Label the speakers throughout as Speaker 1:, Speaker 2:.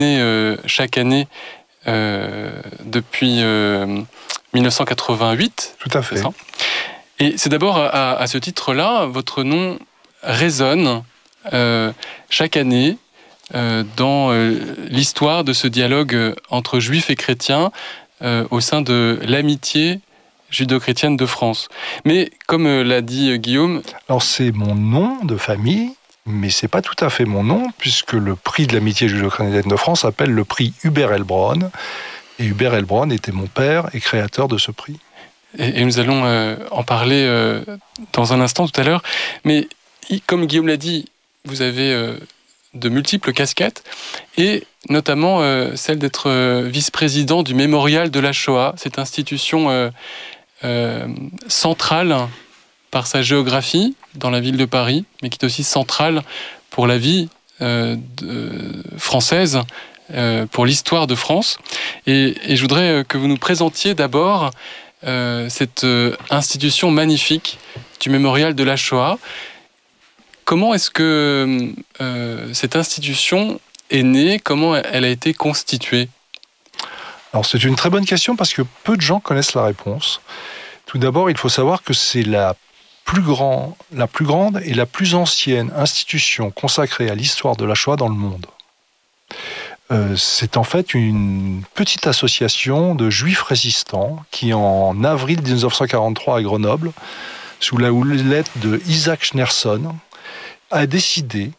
Speaker 1: chaque année depuis 1988.
Speaker 2: Tout à fait.
Speaker 1: C'est ça. Et c'est d'abord à ce titre-là, votre nom résonne chaque année dans l'histoire de ce dialogue entre juifs et chrétiens au sein de l'amitié judo-chrétienne de France. Mais comme l'a dit Guillaume...
Speaker 2: Alors c'est mon nom de famille, mais c'est pas tout à fait mon nom, puisque le prix de l'amitié judo-chrétienne de France s'appelle le prix Hubert Heilbronn. Et Hubert Heilbronn était mon père et créateur de ce prix.
Speaker 1: Et nous allons en parler dans un instant tout à l'heure. Mais comme Guillaume l'a dit, vous avez de multiples casquettes, et notamment celle d'être vice-président du Mémorial de la Shoah, cette institution centrale par sa géographie dans la ville de Paris, mais qui est aussi centrale pour la vie française, pour l'histoire de France. Et je voudrais que vous nous présentiez d'abord cette institution magnifique du Mémorial de la Shoah. Comment est-ce que cette institution est née? Comment elle a été constituée?
Speaker 2: Alors c'est une très bonne question parce que peu de gens connaissent la réponse. Tout d'abord, il faut savoir que c'est la plus grande et la plus ancienne institution consacrée à l'histoire de la Shoah dans le monde. C'est en fait une petite association de juifs résistants qui, en avril 1943 à Grenoble, sous la houlette de Isaac Schneerson, a décidé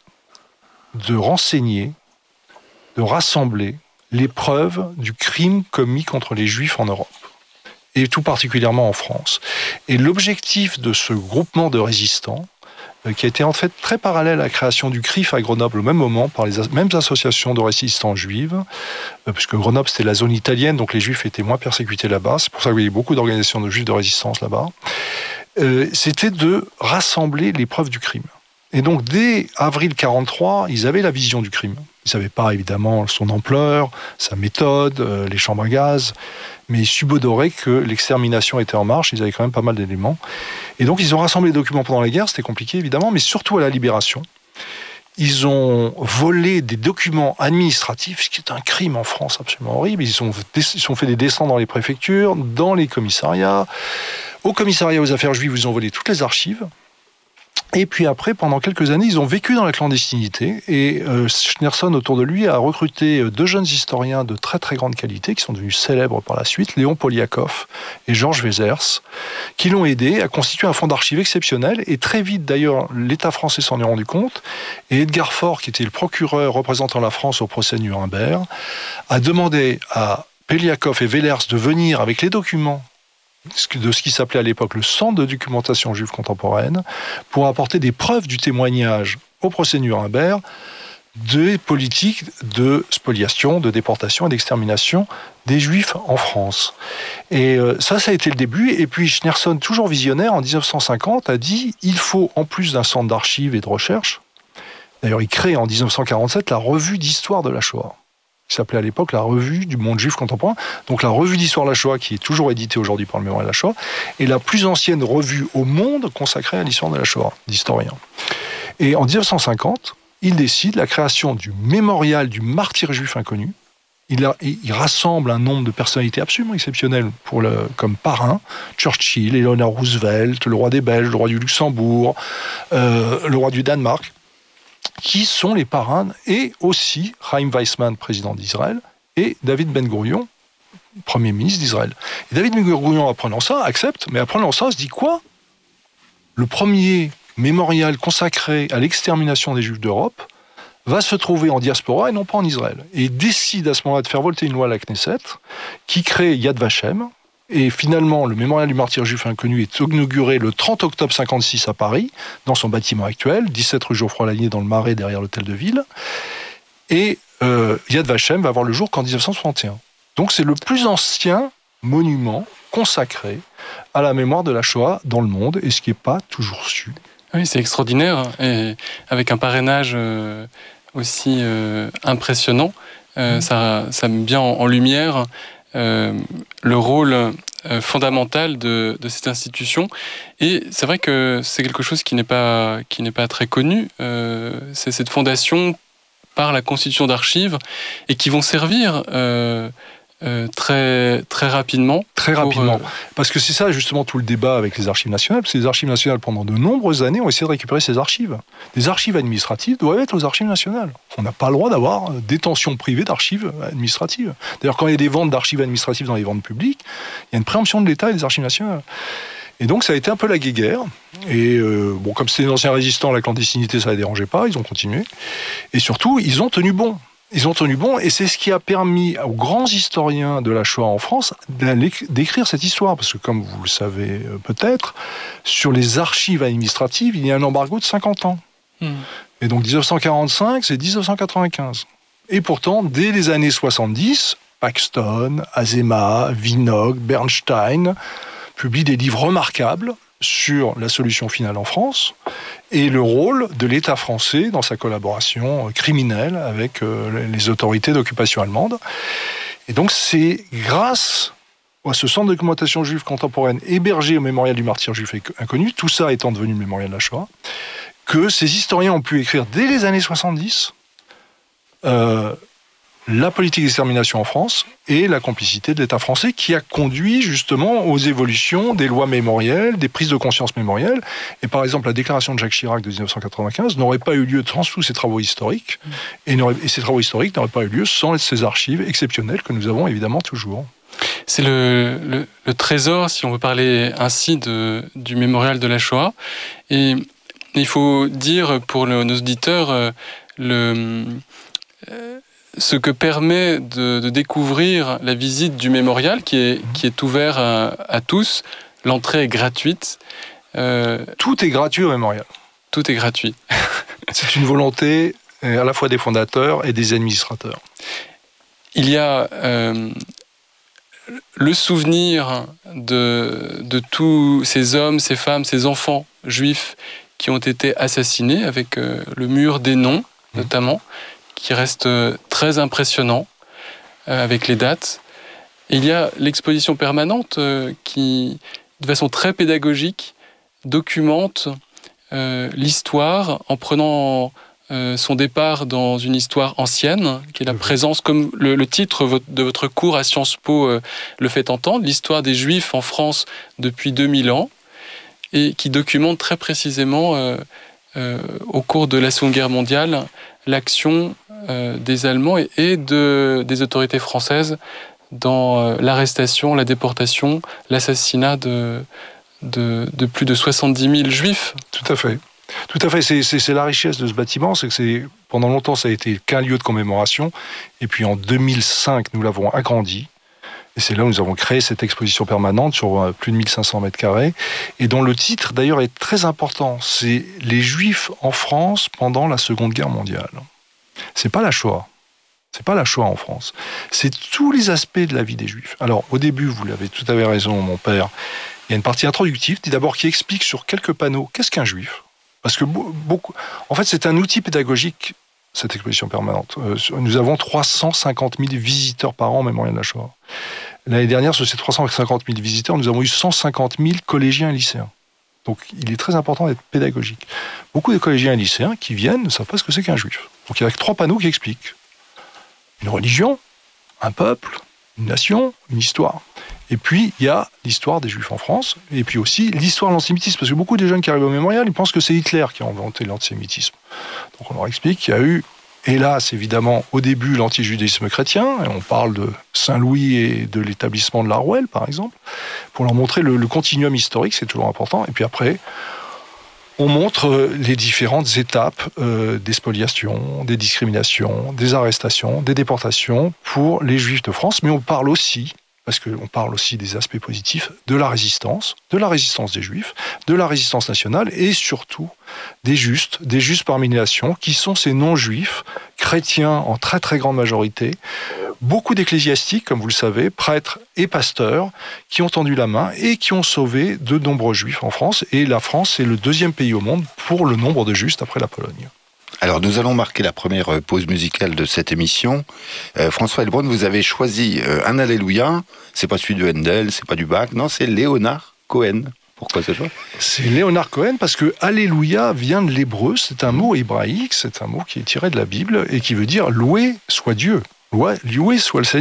Speaker 2: de renseigner, de rassembler les preuves du crime commis contre les Juifs en Europe, et tout particulièrement en France. Et l'objectif de ce groupement de résistants, qui a été en fait très parallèle à la création du CRIF à Grenoble au même moment par les mêmes associations de résistants juives, puisque Grenoble c'était la zone italienne, donc les Juifs étaient moins persécutés là-bas, c'est pour ça qu'il y avait beaucoup d'organisations de Juifs de résistance là-bas, c'était de rassembler les preuves du crime. Et donc, dès avril 1943, ils avaient la vision du crime. Ils ne savaient pas, évidemment, son ampleur, sa méthode, les chambres à gaz, mais ils subodoraient que l'extermination était en marche, ils avaient quand même pas mal d'éléments. Et donc, ils ont rassemblé les documents pendant la guerre, c'était compliqué, évidemment, mais surtout à la Libération. Ils ont volé des documents administratifs, ce qui est un crime en France absolument horrible. Ils ont fait des descentes dans les préfectures, dans les commissariats. Au commissariat aux affaires juives, ils ont volé toutes les archives. Et puis après, pendant quelques années, ils ont vécu dans la clandestinité. Et Schneerson, autour de lui, a recruté deux jeunes historiens de très très grande qualité, qui sont devenus célèbres par la suite, Léon Poliakov et Georges Wezers, qui l'ont aidé à constituer un fonds d'archives exceptionnel. Et très vite, d'ailleurs, l'État français s'en est rendu compte. Et Edgar Faure, qui était le procureur représentant la France au procès de Nuremberg, a demandé à Poliakov et Wezers de venir avec les documents de ce qui s'appelait à l'époque le Centre de documentation juive contemporaine, pour apporter des preuves du témoignage au procès Nuremberg des politiques de spoliation, de déportation et d'extermination des Juifs en France. Et ça a été le début. Et puis Schneerson, toujours visionnaire, en 1950, a dit « il faut, en plus d'un centre d'archives et de recherche », d'ailleurs il crée en 1947 la revue d'histoire de la Shoah, qui s'appelait à l'époque la Revue du monde juif contemporain. Donc la Revue d'histoire de la Shoah, qui est toujours éditée aujourd'hui par le Mémorial de la Shoah, est la plus ancienne revue au monde consacrée à l'histoire de la Shoah, d'historiens. Et en 1950, il décide la création du Mémorial du martyr juif inconnu. Il rassemble un nombre de personnalités absolument exceptionnelles comme parrains. Churchill, Eleanor Roosevelt, le roi des Belges, le roi du Luxembourg, le roi du Danemark, qui sont les parrains, et aussi Chaim Weizmann, président d'Israël, et David Ben-Gourion, Premier ministre d'Israël. Et David Ben-Gourion, apprenant ça, accepte, mais apprenant ça, se dit quoi ? Le premier mémorial consacré à l'extermination des Juifs d'Europe va se trouver en diaspora et non pas en Israël. Et il décide à ce moment-là de faire voter une loi à la Knesset qui crée Yad Vashem. Et finalement, le Mémorial du martyr juif inconnu est inauguré le 30 octobre 1956 à Paris, dans son bâtiment actuel, 17 rue Geoffroy-Lanier, dans le Marais, derrière l'hôtel de ville. Et Yad Vashem va voir le jour qu'en 1961. Donc c'est le plus ancien monument consacré à la mémoire de la Shoah dans le monde, et ce qui n'est pas toujours su.
Speaker 1: Oui, c'est extraordinaire, et avec un parrainage aussi impressionnant, ça met bien en lumière le rôle fondamental de cette institution. Et c'est vrai que c'est quelque chose qui n'est pas très connu. C'est cette fondation par la constitution d'archives et qui vont servir très, très rapidement.
Speaker 2: Très rapidement. Parce que c'est ça justement tout le débat avec les archives nationales. Parce que les archives nationales, pendant de nombreuses années, ont essayé de récupérer ces archives. Les archives administratives doivent être aux archives nationales. On n'a pas le droit d'avoir détention privée d'archives administratives. D'ailleurs, quand il y a des ventes d'archives administratives dans les ventes publiques, il y a une préemption de l'État et des archives nationales. Et donc ça a été un peu la guéguerre. Et comme c'était des anciens résistants, la clandestinité, ça ne les dérangeait pas, ils ont continué. Et surtout, ils ont tenu bon. Ils ont tenu bon, et c'est ce qui a permis aux grands historiens de la Shoah en France d'écrire cette histoire. Parce que, comme vous le savez peut-être, sur les archives administratives, il y a un embargo de 50 ans. Et donc 1945, c'est 1995. Et pourtant, dès les années 70, Paxton, Azema, Vinogg, Bernstein publient des livres remarquables sur la solution finale en France et le rôle de l'État français dans sa collaboration criminelle avec les autorités d'occupation allemande. Et donc c'est grâce à ce centre de documentation juive contemporaine hébergé au mémorial du martyr juif inconnu, tout ça étant devenu le mémorial de la Shoah, que ces historiens ont pu écrire dès les années 70 la politique d'extermination en France et la complicité de l'État français qui a conduit justement aux évolutions des lois mémorielles, des prises de conscience mémorielles. Et par exemple, la déclaration de Jacques Chirac de 1995 n'aurait pas eu lieu sans tous ces travaux historiques. Et ces travaux historiques n'auraient pas eu lieu sans ces archives exceptionnelles que nous avons évidemment toujours.
Speaker 1: C'est le trésor, si on veut parler ainsi, du mémorial de la Shoah. Et il faut dire pour nos auditeurs ce que permet de découvrir la visite du mémorial qui est ouvert à tous. L'entrée est gratuite.
Speaker 2: Tout est gratuit au mémorial.
Speaker 1: Tout est gratuit.
Speaker 2: C'est une volonté à la fois des fondateurs et des administrateurs.
Speaker 1: Il y a le souvenir de tous ces hommes, ces femmes, ces enfants juifs qui ont été assassinés avec le mur des noms, notamment, qui reste très impressionnant avec les dates. Et il y a l'exposition permanente qui, de façon très pédagogique, documente l'histoire en prenant son départ dans une histoire ancienne, qui est la présence, comme le titre de votre cours à Sciences Po le fait entendre, l'histoire des Juifs en France depuis 2000 ans, et qui documente très précisément, au cours de la Seconde Guerre mondiale, l'action des Allemands et des autorités françaises dans l'arrestation, la déportation, l'assassinat de plus de 70 000 Juifs.
Speaker 2: Tout à fait. Tout à fait. C'est la richesse de ce bâtiment, c'est que pendant longtemps, ça a été qu'un lieu de commémoration. Et puis en 2005, nous l'avons agrandi. Et c'est là où nous avons créé cette exposition permanente sur plus de 1500 mètres carrés. Et dont le titre, d'ailleurs, est très important. C'est « Les Juifs en France pendant la Seconde Guerre mondiale ». C'est pas la Shoah. C'est pas la Shoah en France. C'est tous les aspects de la vie des Juifs. Alors, au début, vous l'avez tout à fait raison, mon père, il y a une partie introductive, d'abord, qui explique sur quelques panneaux qu'est-ce qu'un Juif. Parce que en fait, c'est un outil pédagogique, cette exposition permanente. Nous avons 350 000 visiteurs par an au mémorial de la Shoah. L'année dernière, sur ces 350 000 visiteurs, nous avons eu 150 000 collégiens et lycéens. Donc, il est très important d'être pédagogique. Beaucoup de collégiens et lycéens qui viennent ne savent pas ce que c'est qu'un Juif. Donc, il y a 3 panneaux qui expliquent une religion, un peuple, une nation, une histoire. Et puis, il y a l'histoire des Juifs en France, et puis aussi l'histoire de l'antisémitisme. Parce que beaucoup de jeunes qui arrivent au mémorial, ils pensent que c'est Hitler qui a inventé l'antisémitisme. Donc, on leur explique qu'il y a eu, hélas, évidemment, au début, l'antijudaïsme chrétien, et on parle de Saint-Louis et de l'établissement de la Rouelle, par exemple, pour leur montrer le continuum historique, c'est toujours important. Et puis après, on montre les différentes étapes des spoliations, des discriminations, des arrestations, des déportations pour les Juifs de France, mais on parle aussi, parce qu'on parle aussi des aspects positifs, de la résistance des Juifs, de la résistance nationale, et surtout des justes parmi les nations, qui sont ces non-juifs, chrétiens en très très grande majorité, beaucoup d'ecclésiastiques, comme vous le savez, prêtres et pasteurs, qui ont tendu la main et qui ont sauvé de nombreux juifs en France, et la France est le 2e pays au monde pour le nombre de justes après la Pologne.
Speaker 3: Alors, nous allons marquer la première pause musicale de cette émission. François Heilbronn, vous avez choisi un Alléluia. C'est pas celui de Handel, c'est pas du Bach, non, c'est Léonard Cohen. Pourquoi ce choix?
Speaker 2: C'est Léonard Cohen parce que Alléluia vient de l'hébreu, c'est un mot hébraïque, c'est un mot qui est tiré de la Bible et qui veut dire loué soit Dieu, loué soit le Seigneur.